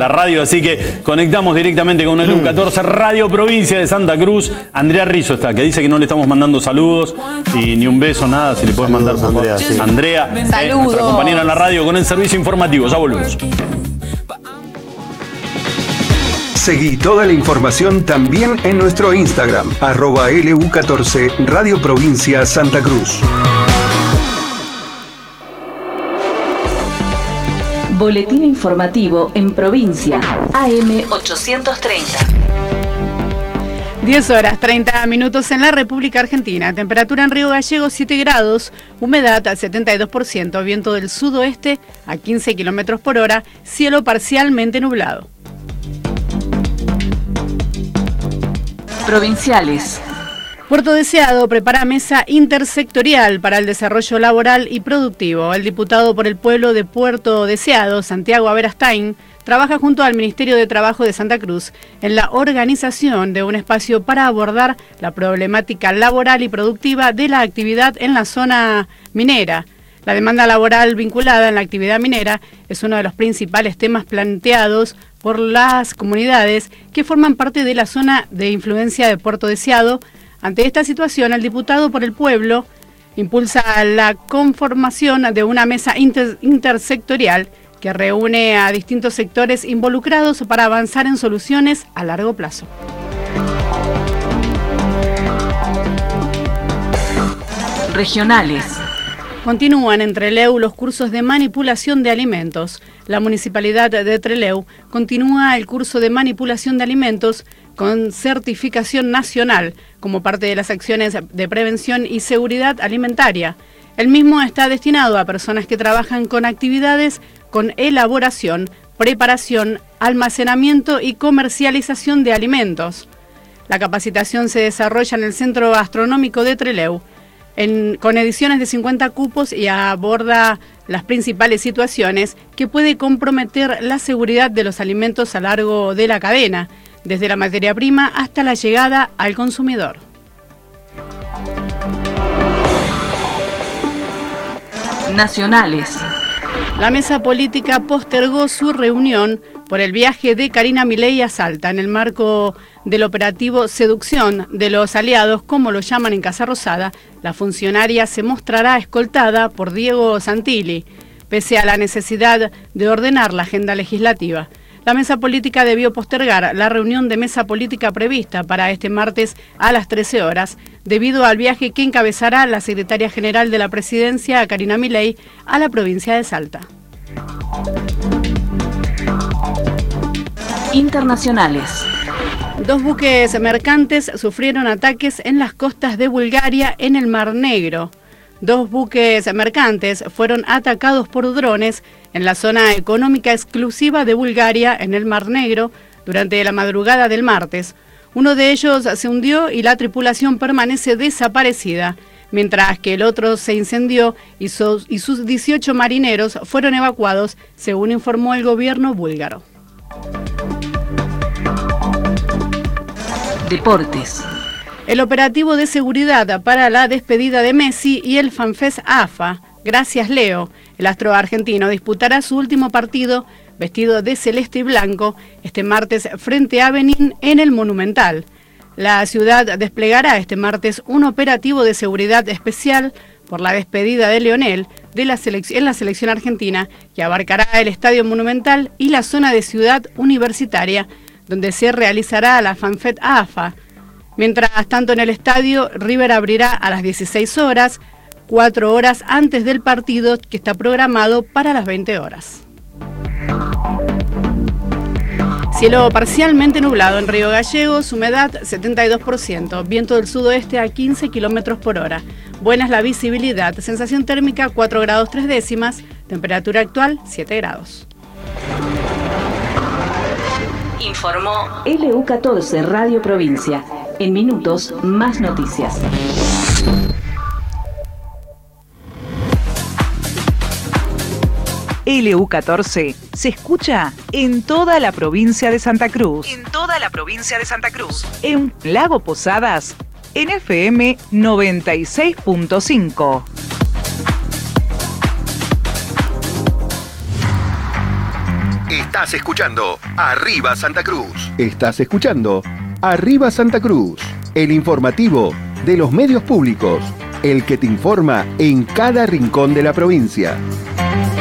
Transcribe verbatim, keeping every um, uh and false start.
la radio, así que conectamos directamente con el U catorce Radio Provincia de Santa Cruz. Andrea Rizzo está, que dice que no le estamos mandando saludos y ni un beso, nada, si le puedes mandar, por favor. Andrea, sí. Andrea, eh, nuestra compañera en la radio con el servicio informativo. Ya volvemos. Seguí toda la información también en nuestro Instagram, arroba L U catorce Radio Provincia Santa Cruz. Boletín informativo en provincia, A M ochocientos treinta. diez horas, treinta minutos en la República Argentina. Temperatura en Río Gallegos, siete grados. Humedad al setenta y dos por ciento. Viento del sudoeste a quince kilómetros por hora. Cielo parcialmente nublado. Provinciales. Puerto Deseado prepara mesa intersectorial para el desarrollo laboral y productivo. El diputado por el pueblo de Puerto Deseado, Santiago Aberastain, trabaja junto al Ministerio de Trabajo de Santa Cruz en la organización de un espacio para abordar la problemática laboral y productiva de la actividad en la zona minera. La demanda laboral vinculada en la actividad minera es uno de los principales temas planteados por las comunidades que forman parte de la zona de influencia de Puerto Deseado. Ante esta situación, el diputado por el pueblo impulsa la conformación de una mesa inter- intersectorial que reúne a distintos sectores involucrados para avanzar en soluciones a largo plazo. Regionales. Continúan en Trelew los cursos de manipulación de alimentos. La Municipalidad de Trelew continúa el curso de manipulación de alimentos con certificación nacional como parte de las acciones de prevención y seguridad alimentaria. El mismo está destinado a personas que trabajan con actividades con elaboración, preparación, almacenamiento y comercialización de alimentos. La capacitación se desarrolla en el Centro Gastronómico de Trelew, en, con ediciones de cincuenta cupos y aborda las principales situaciones que puede comprometer la seguridad de los alimentos a lo largo de la cadena, desde la materia prima hasta la llegada al consumidor. Nacionales. La mesa política postergó su reunión por el viaje de Karina Milei a Salta en el marco del operativo Seducción de los aliados, como lo llaman en Casa Rosada. La funcionaria se mostrará escoltada por Diego Santilli, pese a la necesidad de ordenar la agenda legislativa. La mesa política debió postergar la reunión de mesa política prevista para este martes a las trece horas, debido al viaje que encabezará la secretaria general de la presidencia, Karina Milei, a la provincia de Salta. Internacionales. Dos buques mercantes sufrieron ataques en las costas de Bulgaria en el Mar Negro. Dos buques mercantes fueron atacados por drones en la zona económica exclusiva de Bulgaria en el Mar Negro durante la madrugada del martes. Uno de ellos se hundió y la tripulación permanece desaparecida, mientras que el otro se incendió y sus, y sus dieciocho marineros fueron evacuados, según informó el gobierno búlgaro. Deportes. El operativo de seguridad para la despedida de Messi y el FanFest A F A, gracias Leo, el astro argentino disputará su último partido vestido de celeste y blanco este martes frente a Benín en el Monumental. La ciudad desplegará este martes un operativo de seguridad especial por la despedida de Lionel de la selec- en la selección argentina, que abarcará el Estadio Monumental y la zona de Ciudad Universitaria, donde se realizará la FanFest A F A. Mientras tanto, en el estadio, River abrirá a las dieciséis horas, cuatro horas antes del partido que está programado para las veinte horas. Cielo parcialmente nublado en Río Gallegos, humedad setenta y dos por ciento, viento del sudoeste a quince kilómetros por hora. Buena es la visibilidad, sensación térmica cuatro grados tres décimas, temperatura actual siete grados. Informó L U catorce Radio Provincia. En minutos, más noticias. L U catorce se escucha en toda la provincia de Santa Cruz. En toda la provincia de Santa Cruz. En Lago Posadas, en F M noventa y seis punto cinco. Estás escuchando Arriba Santa Cruz. Estás escuchando Arriba Santa Cruz, el informativo de los medios públicos, el que te informa en cada rincón de la provincia.